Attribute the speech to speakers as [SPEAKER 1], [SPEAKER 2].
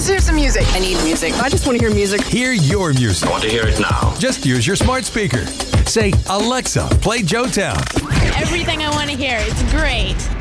[SPEAKER 1] Let's hear some music.
[SPEAKER 2] I need music.
[SPEAKER 3] I just want to hear music.
[SPEAKER 4] Hear your music.
[SPEAKER 5] I want to hear it now.
[SPEAKER 4] Just use your smart speaker. Say, Alexa, play Joetown.
[SPEAKER 6] Everything I want to hear. It's great.